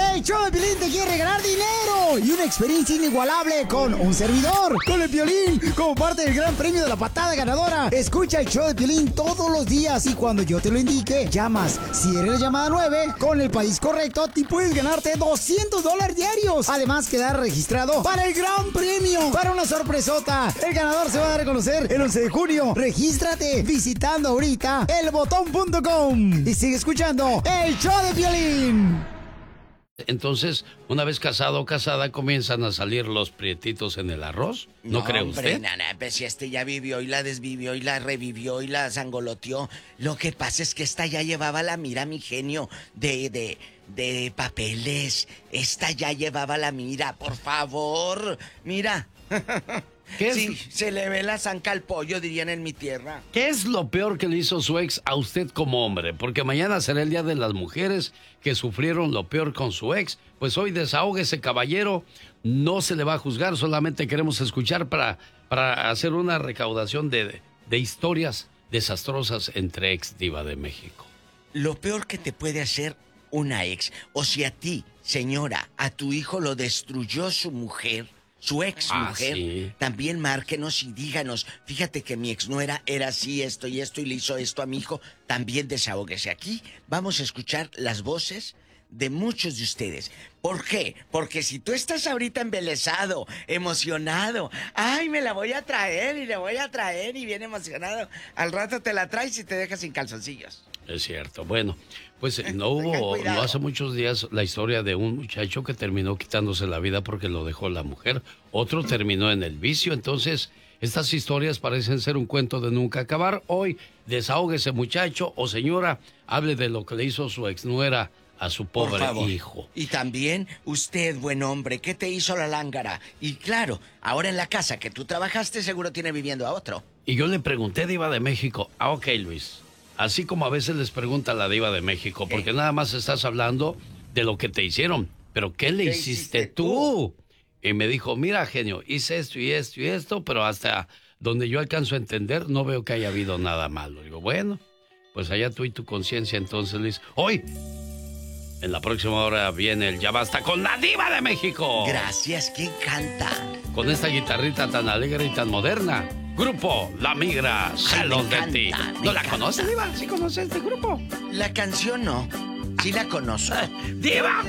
El show de Piolín te quiere regalar dinero y una experiencia inigualable con un servidor, con el Piolín, como parte del gran premio de la patada ganadora. Escucha el show de Piolín todos los días y cuando yo te lo indique, llamas. Si eres la llamada 9, con el país correcto, te puedes ganarte $200 diarios. Además, quedar registrado para el gran premio, para una sorpresota. El ganador se va a dar a conocer el 11 de junio. Regístrate visitando ahorita elbotón.com y sigue escuchando el show de Piolín. Entonces, una vez casado o casada, comienzan a salir los prietitos en el arroz. ¿No cree usted? Hombre, pues si ya vivió y la desvivió y la revivió y la zangoloteó. Lo que pasa es que esta ya llevaba la mira, mi genio, de papeles. Esta ya llevaba la mira, por favor. Mira. ¿Qué es? Sí, se le ve la zanca al pollo, dirían en mi tierra. ¿Qué es lo peor que le hizo su ex a usted como hombre? Porque mañana será el Día de las Mujeres que sufrieron lo peor con su ex. Pues hoy desahógese, caballero. No se le va a juzgar, solamente queremos escuchar para hacer una recaudación de historias desastrosas entre ex diva de México. Lo peor que te puede hacer una ex, o si a ti, señora, a tu hijo lo destruyó su mujer, su ex mujer, sí. También márquenos y díganos, fíjate que mi exnuera era así, esto y le hizo esto a mi hijo, también desahóguese. Aquí vamos a escuchar las voces de muchos de ustedes. ¿Por qué? Porque si tú estás ahorita embelesado, emocionado, ay, me la voy a traer y le voy a traer y bien emocionado, al rato te la traes y te dejas sin calzoncillos. Es cierto. Bueno, pues no hace muchos días la historia de un muchacho que terminó quitándose la vida porque lo dejó la mujer. Otro terminó en el vicio. Entonces, estas historias parecen ser un cuento de nunca acabar. Hoy, desahógese, muchacho o señora, hable de lo que le hizo su exnuera a su pobre hijo. Y también usted, buen hombre, ¿qué te hizo la lángara? Y claro, ahora en la casa que tú trabajaste seguro tiene viviendo a otro. Y yo le pregunté, diva de México, ok, Luis, así como a veces les pregunta la diva de México, porque nada más estás hablando de lo que te hicieron, pero ¿qué le hiciste tú? Y me dijo, mira, genio, hice esto y esto y esto, pero hasta donde yo alcanzo a entender, no veo que haya habido nada malo. Digo, bueno, pues allá tú y tu conciencia. Entonces, Luis, hoy, en la próxima hora viene el Ya Basta con la diva de México. Gracias, ¿quién canta? Con esta guitarrita tan alegre y tan moderna. Grupo La Migra, Celos de Ti. ¿No la conoces, diva? ¿Sí conoces este grupo? La canción no, sí la conozco. ¡Diva